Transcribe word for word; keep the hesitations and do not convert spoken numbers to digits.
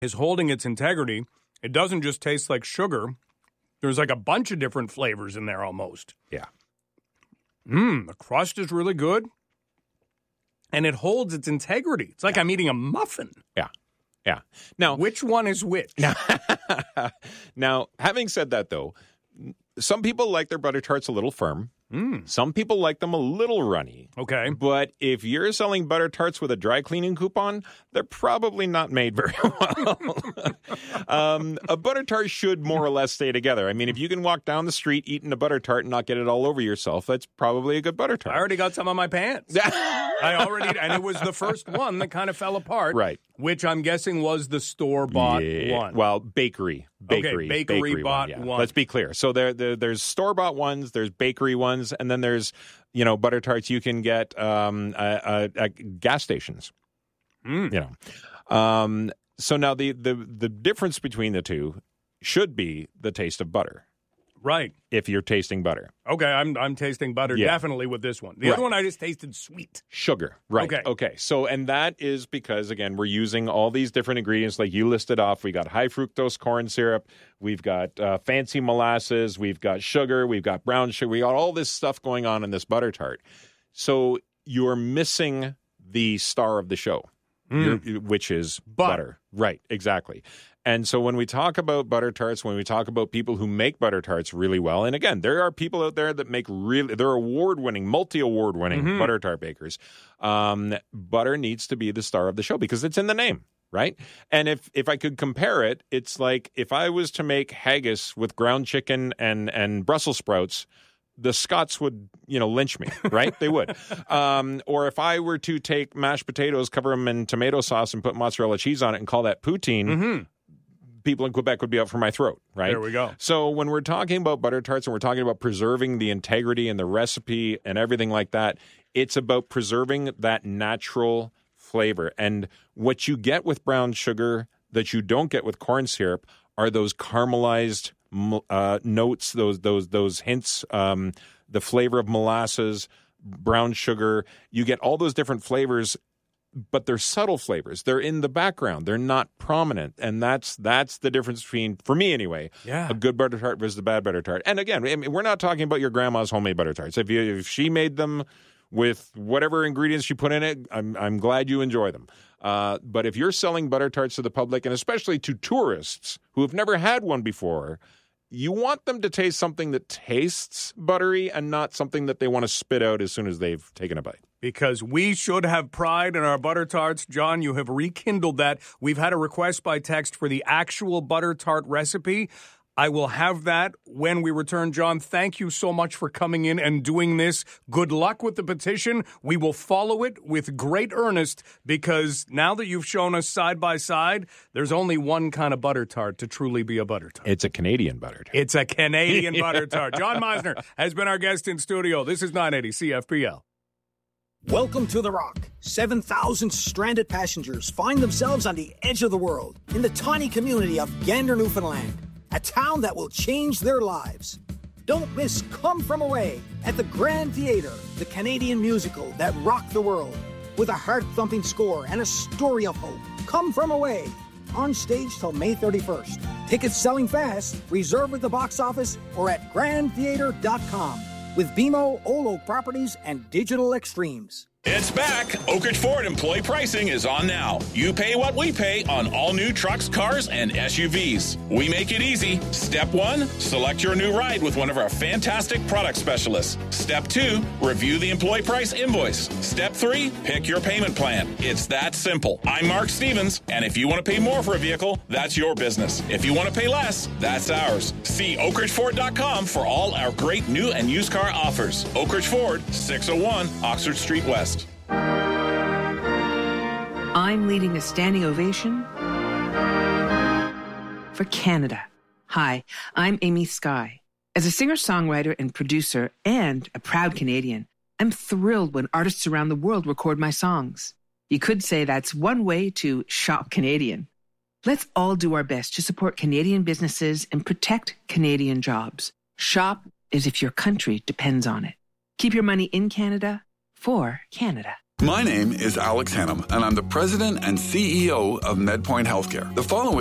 is holding its integrity. It doesn't just taste like sugar. There's like a bunch of different flavors in there almost. Yeah. Mmm, the crust is really good. And it holds its integrity. It's like yeah. I'm eating a muffin. Yeah. Yeah. Now, which one is which? Now, now, having said that, though, some people like their butter tarts a little firm. Mm. Some people like them a little runny. Okay. But if you're selling butter tarts with a dry cleaning coupon, they're probably not made very well. um, a butter tart should more or less stay together. I mean, if you can walk down the street eating a butter tart and not get it all over yourself, that's probably a good butter tart. I already got some on my pants. I already, and it was the first one that kind of fell apart. Right. Which I'm guessing was the store-bought yeah. one. Well, bakery. Bakery. Okay, bakery, bakery bought one, yeah. one. Let's be clear. So there, there there's store-bought ones, there's bakery ones, and then there's, you know, butter tarts you can get um, at, at gas stations. Mm. You know. Um, so now the, the, the difference between the two should be the taste of butter. Right. If you're tasting butter. Okay, I'm I'm tasting butter yeah. definitely with this one. The right. other one I just tasted sweet. Sugar. Right. Okay. Okay. So, and that is because, again, we're using all these different ingredients like you listed off. We got high fructose corn syrup. We've got uh, fancy molasses. We've got sugar. We've got brown sugar. We got all this stuff going on in this butter tart. So you're missing the star of the show, mm. which is butter. butter. Right. Exactly. And so when we talk about butter tarts, when we talk about people who make butter tarts really well, and again, there are people out there that make really, they're award-winning, multi-award-winning mm-hmm. butter tart bakers. Um, butter needs to be the star of the show because it's in the name, right? And if if I could compare it, it's like if I was to make haggis with ground chicken and, and Brussels sprouts, the Scots would, you know, lynch me, right? They would. Um, or if I were to take mashed potatoes, cover them in tomato sauce, and put mozzarella cheese on it and call that poutine, mm-hmm. people in Quebec would be out for my throat, right? There we go. So when we're talking about butter tarts and we're talking about preserving the integrity and the recipe and everything like that, it's about preserving that natural flavor. And what you get with brown sugar that you don't get with corn syrup are those caramelized uh, notes, those those those hints, um, the flavor of molasses, brown sugar. You get all those different flavors, but they're subtle flavors. They're in the background. They're not prominent. And that's that's the difference between, for me anyway, yeah. a good butter tart versus a bad butter tart. And again, I mean, we're not talking about your grandma's homemade butter tarts. If you if she made them with whatever ingredients she put in it, I'm I'm glad you enjoy them. Uh, but if you're selling butter tarts to the public, and especially to tourists who have never had one before, you want them to taste something that tastes buttery and not something that they want to spit out as soon as they've taken a bite. Because we should have pride in our butter tarts. John, you have rekindled that. We've had a request by text for the actual butter tart recipe. I will have that when we return. John, thank you so much for coming in and doing this. Good luck with the petition. We will follow it with great earnest because now that you've shown us side by side, there's only one kind of butter tart to truly be a butter tart. It's a Canadian butter tart. It's a Canadian butter tart. John Meisner has been our guest in studio. This is nine eighty C F P L. Welcome to The Rock. seven thousand stranded passengers find themselves on the edge of the world in the tiny community of Gander, Newfoundland, a town that will change their lives. Don't miss Come From Away at the Grand Theatre, the Canadian musical that rocked the world with a heart-thumping score and a story of hope. Come From Away, on stage till May thirty-first. Tickets selling fast. Reserve at the box office or at grand theatre dot com with BMO, Olo Properties, and Digital Extremes. It's back. Oak Ridge Ford employee pricing is on now. You pay what we pay on all new trucks, cars, and S U Vs. We make it easy. Step one, select your new ride with one of our fantastic product specialists. Step two, review the employee price invoice. Step three, pick your payment plan. It's that simple. I'm Mark Stevens, and if you want to pay more for a vehicle, that's your business. If you want to pay less, that's ours. See oak ridge ford dot com for all our great new and used car offers. Oak Ridge Ford, six oh one Oxford Street West. I'm leading a standing ovation for Canada. Hi, I'm Amy Skye. As a singer-songwriter and producer and a proud Canadian, I'm thrilled when artists around the world record my songs. You could say that's one way to shop Canadian. Let's all do our best to support Canadian businesses and protect Canadian jobs. Shop as if your country depends on it. Keep your money in Canada for Canada. My name is Alex Hannum, and I'm the president and C E O of MedPoint Healthcare. The following